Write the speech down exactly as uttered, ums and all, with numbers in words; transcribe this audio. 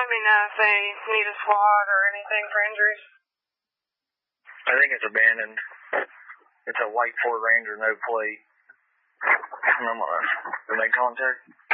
let me know if they need a squad or anything for injuries. I think it's abandoned. It's a white Ford Ranger, no plate. I'm gonna make contact.